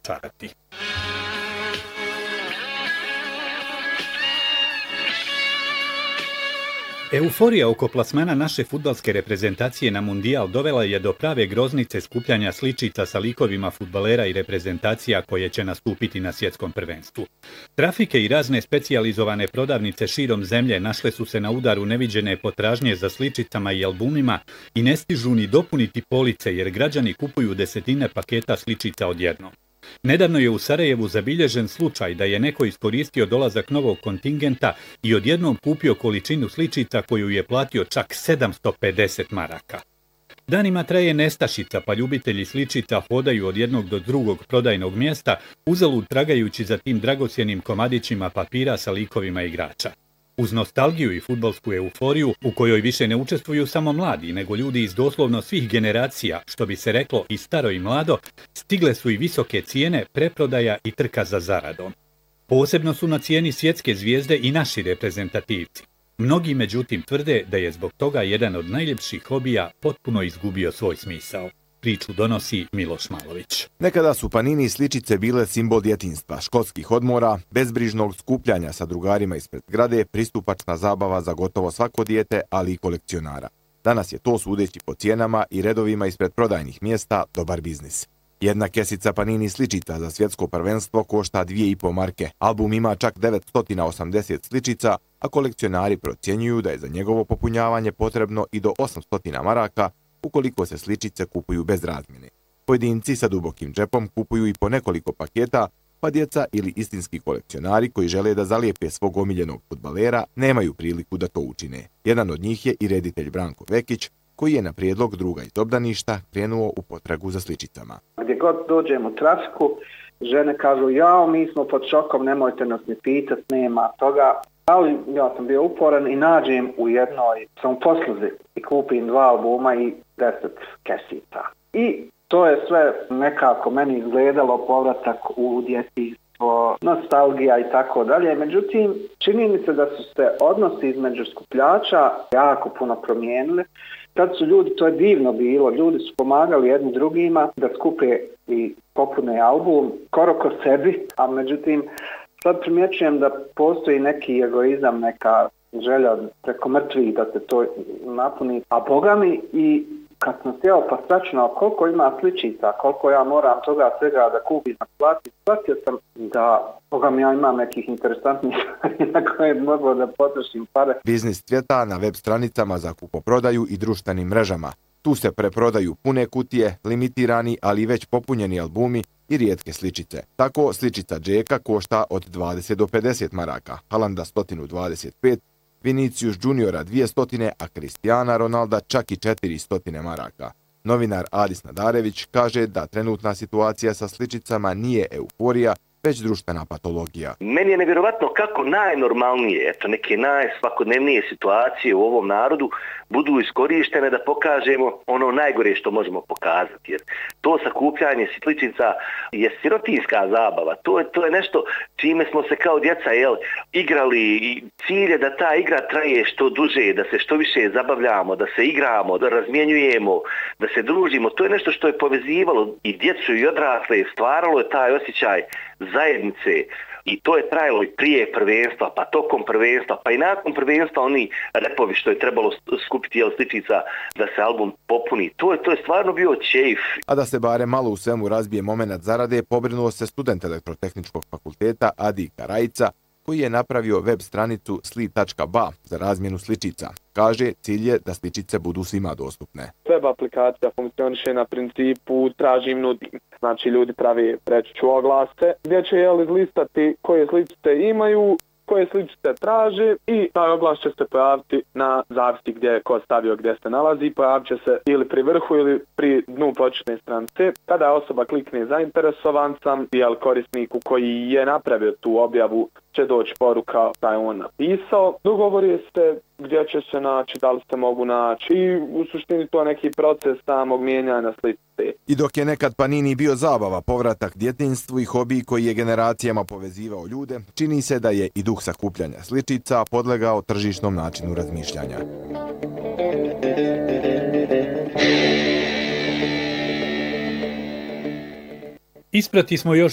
razočarati. Euforija oko plasmana naše fudbalske reprezentacije na Mundijal dovela je do prave groznice skupljanja sličica sa likovima fudbalera i reprezentacija koje će nastupiti na svjetskom prvenstvu. Trafike i razne specijalizovane prodavnice širom zemlje našle su se na udaru neviđene potražnje za sličicama i albumima i ne stižu ni dopuniti police jer građani kupuju desetine paketa sličica odjednom. Nedavno je u Sarajevu zabilježen slučaj da je neko iskoristio dolazak novog kontingenta i odjednom kupio količinu sličica koju je platio čak 750 maraka. Danima traje nestašica, pa ljubitelji sličica hodaju od jednog do drugog prodajnog mjesta, uzalud tragajući za tim dragocjenim komadićima papira sa likovima igrača. Uz nostalgiju i fudbalsku euforiju, u kojoj više ne učestvuju samo mladi, nego ljudi iz doslovno svih generacija, što bi se reklo i staro i mlado, stigle su i visoke cijene, preprodaja i trka za zaradom. Posebno su na cijeni svjetske zvijezde i naši reprezentativci. Mnogi međutim tvrde da je zbog toga jedan od najljepših hobija potpuno izgubio svoj smisao. Priču donosi Miloš Malović. Nekada su Panini sličice bile simbol djetinjstva, školskih odmora, bezbrižnog skupljanja sa drugarima ispred zgrade, pristupačna zabava za gotovo svako dijete, ali i kolekcionara. Danas je to, sudeći po cijenama i redovima ispred prodajnih mjesta, dobar biznis. Jedna kesica Panini sličica za svjetsko prvenstvo košta 2,5 marke. Album ima čak 980 sličica, a kolekcionari procjenjuju da je za njegovo popunjavanje potrebno i do 800 maraka, ukoliko se sličice kupuju bez razmjene. Pojedinci sa dubokim džepom kupuju i po nekoliko paketa, pa djeca ili istinski kolekcionari koji žele da zalijepe svog omiljenog fudbalera nemaju priliku da to učine. Jedan od njih je i reditelj Branko Vekić, koji je na prijedlog druga iz obdaništa krenuo u potragu za sličicama. Gdje god dođem u trafiku, žene kažu, jao, mi smo pod šokom, nemojte nas ni pitat, nema toga. Ali ja sam bio uporan i nađem u jednoj samoposluzi i kupim 2 albuma i 10 kesica. I to je sve nekako meni izgledalo povratak u djetinjstvo, nostalgija i tako dalje. Međutim, čini mi se da su se odnosi između skupljača jako puno promijenili. Tad su ljudi, to je divno bilo, ljudi su pomagali jedni drugima da skupe i popune album, skoro ko sebi, a međutim, sad primjećujem da postoji neki egoizam, neka želja preko mrtvih da se to napuni. A Boga mi i kad sam sjeo pa sračunao koliko ima sličica, koliko ja moram toga svega da kupim na plati, shvatio sam da Boga mi ja imam nekih interesantnih stvari na koje mogu da potrošim pare. Biznis cvjeta na web stranicama za kupoprodaju i društvenim mrežama. Tu se preprodaju pune kutije, limitirani, ali već popunjeni albumi i rijetke sličice. Tako sličica Džeka košta od 20 do 50 maraka, Halanda 125, Vinicius Juniora 200, a Cristiana Ronalda čak i 400 maraka. Novinar Adis Nadarević kaže da trenutna situacija sa sličicama nije euforija, već društvena patologija. Meni je nevjerovatno kako najnormalnije, neke najsvakodnevnije situacije u ovom narodu budu iskorištene da pokažemo ono najgore što možemo pokazati. Jer to sakupljanje sličica je sirotinjska zabava. To je nešto čime smo se kao djeca igrali i cilj je da ta igra traje što duže, da se što više zabavljamo, da se igramo, da razmjenjujemo, da se družimo. To je nešto što je povezivalo i djecu i odrasle, stvaralo je taj osjećaj zajednice i to je trajalo i prije prvenstva, pa tokom prvenstva, pa i nakon prvenstva oni repovi što je trebalo skupiti sličica da se album popuni. To je stvarno bio čejf. A da se bare malo u svemu razbije moment zarade, pobrinuo se student Elektrotehničkog fakulteta Adi Karajica, koji je napravio web stranicu sli.ba za razmjenu sličica. Kaže, cilj je da sličice budu svima dostupne. Web aplikacija funkcioniše na principu tražim, nudim. Znači, ljudi pravi reći ću oglase gdje će izlistati koje sličice imaju, koje sličice traže i taj oglas će se pojaviti na zavisi gdje je ko stavio gdje se nalazi, pojavit će se ili pri vrhu ili pri dnu početne stranice. Kada osoba klikne zainteresovan sam, korisniku koji je napravio tu objavu će doći poruka da je on napisao. Dogovori se gdje će se naći, da li se mogu naći i u suštini to je neki proces samog mijenjanja sličice. I dok je nekad Panini bio zabava, povratak djetinjstvu i hobiji koji je generacijama povezivao ljude, čini se da je i duh sakupljanja sličica podlegao tržišnom načinu razmišljanja. Isprati smo još